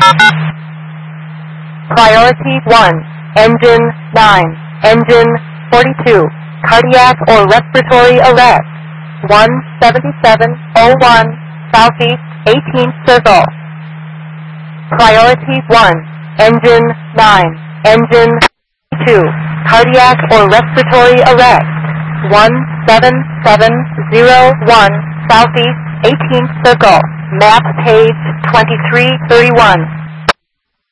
Priority 1, engine 9, engine 42, cardiac or respiratory arrest, 17701 Southeast 18th Circle. Priority 1, engine 9, engine 2, cardiac or respiratory arrest, 17701 Southeast 18th Circle, map page 2331.